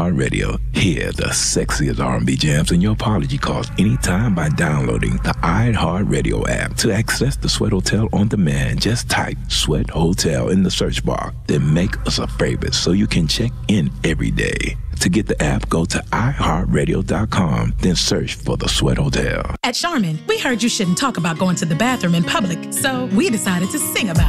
iHeartRadio. Hear the sexiest R&B jams in your apology calls anytime by downloading the iHeartRadio app. To access the Sweat Hotel on demand, just type Sweat Hotel in the search bar. Then make us a favorite so you can check in every day. To get the app, go to iHeartRadio.com, then search for the Sweat Hotel. At Charmin, we heard you shouldn't talk about going to the bathroom in public, so we decided to sing about it.